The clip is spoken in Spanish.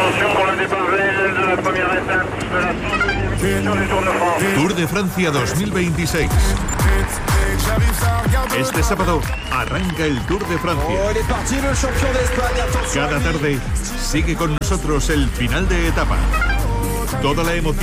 Tour de Francia 2026. Este sábado arranca el Tour de Francia. Cada tarde sigue con nosotros el final de etapa. Toda la emoción